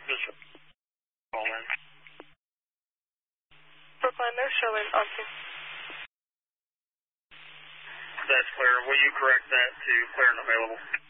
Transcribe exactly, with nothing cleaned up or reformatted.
Just call in. Brookline, they're showing on scene. That's clear. Will you correct that to clear and available?